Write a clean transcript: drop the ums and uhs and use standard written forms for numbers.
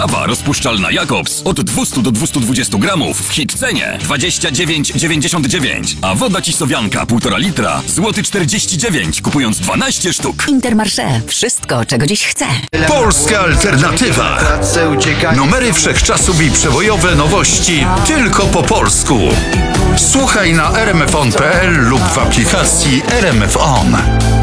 Kawa rozpuszczalna Jakobs od 200 do 220 gramów w hit cenie 29,99. A woda Cisowianka 1,5 litra złoty 49, kupując 12 sztuk. Intermarché. Wszystko, czego dziś chcę. Polska Alternatywa. Numery wszechczasów i przebojowe nowości tylko po polsku. Słuchaj na rmfon.pl lub w aplikacji RMF On.